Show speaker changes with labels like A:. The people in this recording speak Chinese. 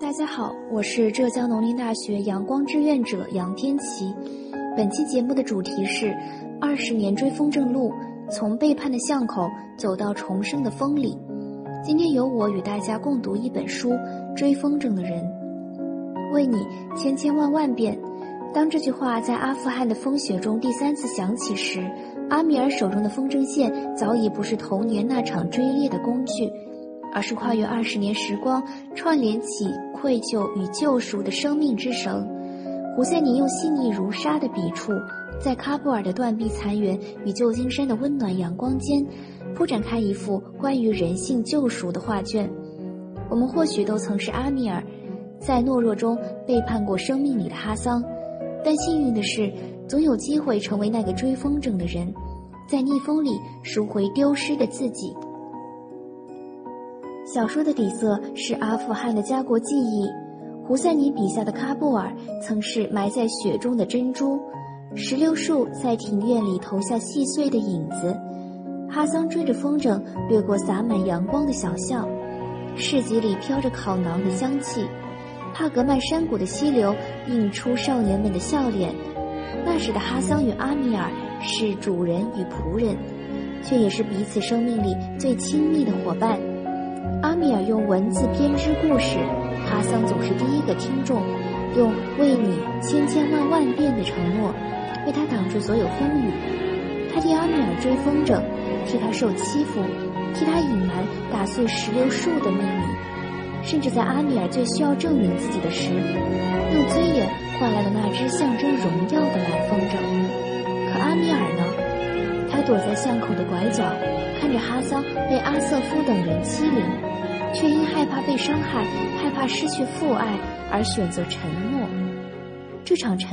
A: 大家好，我是浙江农林大学阳光志愿者杨天琪。本期节目的主题是20年追风筝路，从背叛的巷口走到重生的风里。今天由我与大家共读一本书《追风筝的人》，为你千千万万遍。当这句话在阿富汗的风雪中第3次响起时，阿米尔手中的风筝线早已不是童年那场追猎的工具，而是跨越20年时光，串联起愧疚与救赎的生命之绳。胡赛尼用细腻如纱的笔触，在喀布尔的断壁残垣与旧金山的温暖阳光间，铺展开一幅关于人性救赎的画卷。我们或许都曾是阿米尔，在懦弱中背叛过生命里的哈桑，但幸运的是，总有机会成为那个追风筝的人，在逆风里赎回丢失的自己。小说的底色是阿富汗的家国记忆，胡赛尼笔下的喀布尔曾是埋在雪中的珍珠，石榴树在庭院里投下细碎的影子，哈桑追着风筝掠过洒满阳光的小巷，市集里飘着烤馕的香气，帕格曼山谷的溪流映出少年们的笑脸。那时的哈桑与阿米尔是主人与仆人，却也是彼此生命里最亲密的伙伴。阿米尔用文字编织故事，哈桑总是第一个听众，用为你千千万万遍的承诺，为他挡住所有风雨。他替阿米尔追风筝，替他受欺负，替他隐瞒打碎石榴树的秘密，甚至在阿米尔最需要证明自己的时，用尊严换来了那只象征荣耀的蓝风筝。可阿米尔呢？他躲在巷口的拐角，看着哈桑被阿瑟夫等人欺凌，却因害怕被伤害，害怕失去父爱而选择沉默。这场沉